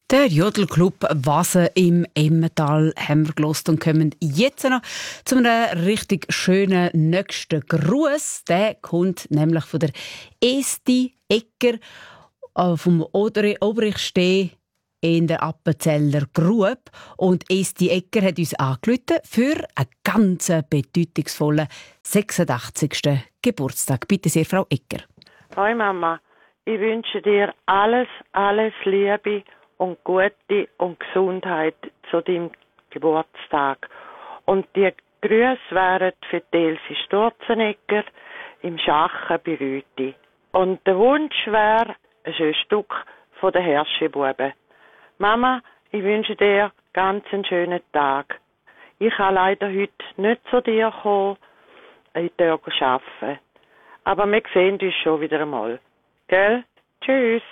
Der Jodelclub Wasen im Emmental haben wir gehört und kommen jetzt noch zu einem richtig schönen nächsten Gruß. Der kommt nämlich von der Esti Egger vom Obrichstee in der Appenzeller Grube. Und Esti Egger hat uns angerufen für einen ganz bedeutungsvollen 86. Geburtstag. Bitte sehr, Frau Egger. Hoi Mama, ich wünsche dir alles Liebe und Gute und Gesundheit zu deinem Geburtstag. Und die Grüße wären für Elsie Sturzenegger im Schachen bei Rüti. Und der Wunsch wäre ein schönes Stück von den Herrschibuben. Mama, ich wünsche dir ganz einen schönen Tag. Ich kann leider heute nicht zu dir kommen, ich darf arbeiten. Aber wir sehen uns schon wieder einmal. Gell? Tschüss.